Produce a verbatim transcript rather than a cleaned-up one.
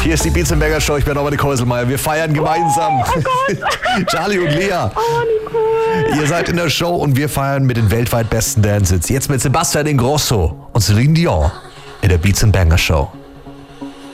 Hier ist die Beats and Banger Show. Ich bin Robert Keuselmeier. Wir feiern gemeinsam. Oh, oh Gott. Charlie und Lea. Oh, Nicole. Ihr seid in der Show und wir feiern mit den weltweit besten Dancehits. Jetzt mit Sebastian Ingrosso und Celine Dion in der Beats and Banger Show.